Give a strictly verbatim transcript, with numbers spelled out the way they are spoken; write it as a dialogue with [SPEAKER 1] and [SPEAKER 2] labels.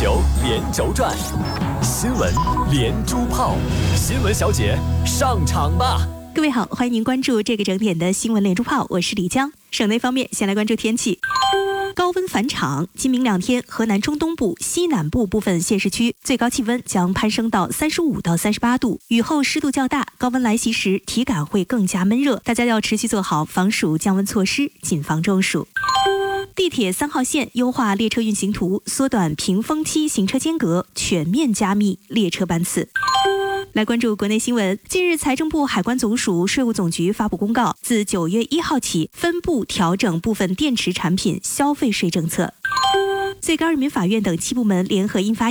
[SPEAKER 1] 九连轴转，新闻连珠炮，新闻小姐上场吧！
[SPEAKER 2] 各位好，欢迎您关注这个整点的新闻连珠炮，我是李江。省内方面，先来关注天气。高温返场，今明两天，河南中东部、西南部部分县市区最高气温将攀升到三十五到三十八度。雨后湿度较大，高温来袭时体感会更加闷热，大家要持续做好防暑降温措施，谨防中暑。地铁三号线优化列车运行图，缩短平峰期行车间隔，全面加密列车班次。来关注国内新闻。近日，财政部、海关总署、税务总局发布公告，自九月一号起，分步调整部分电池产品消费税政策。最高人民法院等七部门联合印发